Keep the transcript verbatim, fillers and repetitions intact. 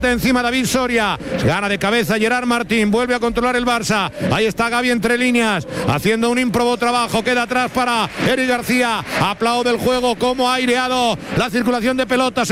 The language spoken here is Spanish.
Encima David Soria, gana de cabeza Gerard Martín, vuelve a controlar el Barça, ahí está Gavi entre líneas, haciendo un ímprobo trabajo, queda atrás para Eric García, aplaude el juego, como ha aireado la circulación de pelotas.